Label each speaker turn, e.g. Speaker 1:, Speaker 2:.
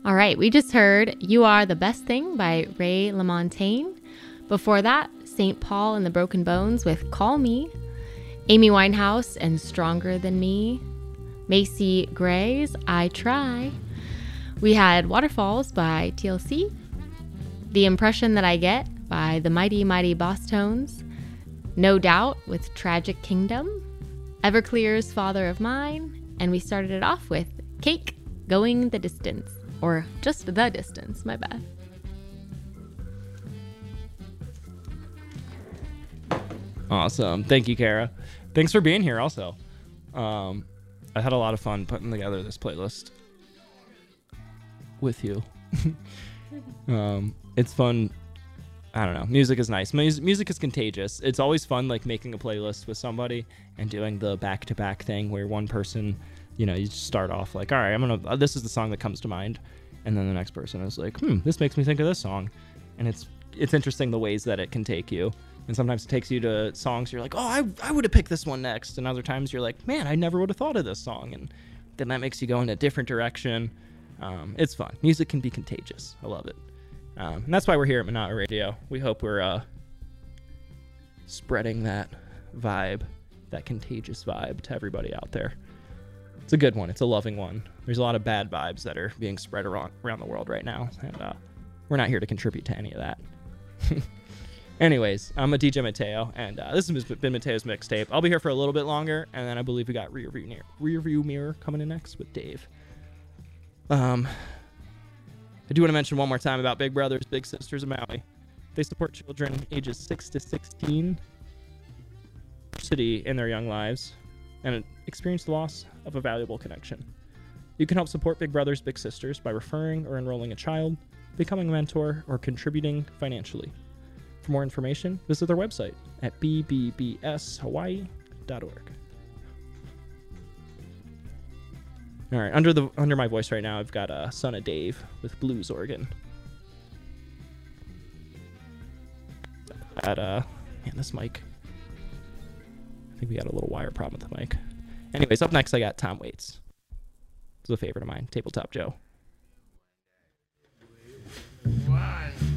Speaker 1: All right, we just heard You Are the Best Thing by Ray LaMontagne. Before that, St. Paul and the Broken Bones with Call Me. Amy Winehouse and Stronger Than Me. Macy Gray's I Try. We had Waterfalls by TLC. The Impression That I Get by the Mighty Mighty Boss Tones. No Doubt with Tragic Kingdom. Everclear's Father of Mine. And we started it off with Cake, Going the Distance. Or just the distance, my bad.
Speaker 2: Awesome. Thank you, Kara. Thanks for being here also. I had a lot of fun putting together this playlist with you. It's fun. I don't know. Music is nice. Music is contagious. It's always fun like making a playlist with somebody and doing the back-to-back thing where one person, you just start off like, all right, this is the song that comes to mind. And then the next person is like, this makes me think of this song. And it's interesting the ways that it can take you. And sometimes it takes you to songs you're like, oh, I would have picked this one next. And other times you're like, man, I never would have thought of this song. And then that makes you go in a different direction. It's fun. Music can be contagious. I love it. And that's why we're here at Monotony Radio. We hope we're spreading that vibe, that contagious vibe to everybody out there. It's a good one. It's a loving one. There's a lot of bad vibes that are being spread around the world right now. And we're not here to contribute to any of that. Anyways, I'm a DJ Mateo, and this has been Mateo's Mixtape. I'll be here for a little bit longer, and then I believe we got Rearview Mirror coming in next with Dave. I do want to mention one more time about Big Brothers Big Sisters of Maui. They support children ages 6 to 16 in their young lives and experience the loss of a valuable connection. You can help support Big Brothers Big Sisters by referring or enrolling a child, becoming a mentor, or contributing financially. For more information, visit their website at bbbshawaii.org. All right, under my voice right now, I've got Son of Dave with Blues Organ. Man, this mic. I think we got a little wire problem with the mic. Anyways, up next I got Tom Waits. It's a favorite of mine, Tabletop Joe.
Speaker 3: One.